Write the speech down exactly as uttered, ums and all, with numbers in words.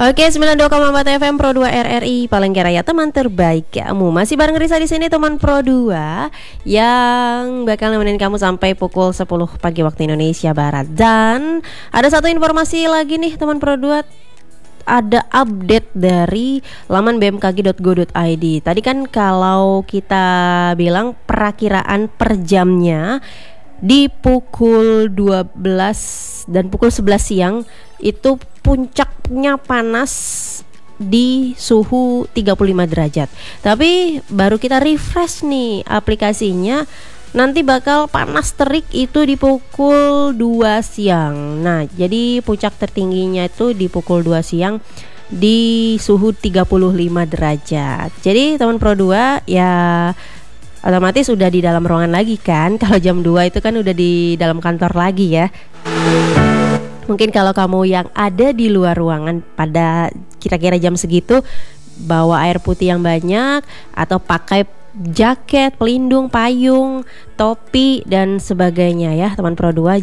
Oke, sembilan puluh dua koma empat F M Pro dua R R I Palangkaraya, teman terbaik kamu. Masih bareng Risa di sini, teman Pro dua yang bakal nemenin kamu sampai pukul sepuluh pagi waktu Indonesia Barat. Dan ada satu informasi lagi nih teman Pro dua, ada update dari laman b m k g dot go dot i d. Tadi kan kalau kita bilang perakiraan per jamnya di pukul dua belas dan pukul sebelas siang itu puncaknya panas di suhu tiga puluh lima derajat. Tapi baru kita refresh nih aplikasinya, nanti bakal panas terik itu di pukul dua siang. Nah, jadi puncak tertingginya itu di pukul dua siang di suhu tiga puluh lima derajat. Jadi teman Pro dua ya otomatis udah di dalam ruangan lagi kan. Kalau jam dua itu kan udah di dalam kantor lagi ya. Mungkin kalau kamu yang ada di luar ruangan pada kira-kira jam segitu, bawa air putih yang banyak atau pakai jaket, pelindung, payung, topi dan sebagainya ya teman Pro dua.